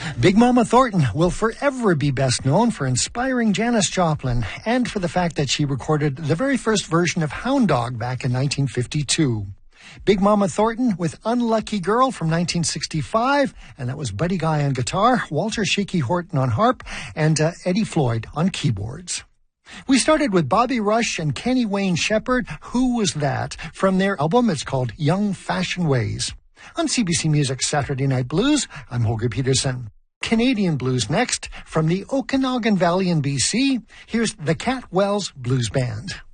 Big Mama Thornton will forever be best known for inspiring Janis Joplin and for the fact that she recorded the very first version of Hound Dog back in 1952. Big Mama Thornton with Unlucky Girl from 1965, and that was Buddy Guy on guitar, Walter Shaky Horton on harp, and Eddie Floyd on keyboards. We started with Bobby Rush and Kenny Wayne Shepherd, Who Was That? From their album. It's called Young Fashion Ways. On CBC Music Saturday Night Blues, I'm Holger Peterson. Canadian blues next. From the Okanagan Valley in BC, here's the Cat Wells Blues Band.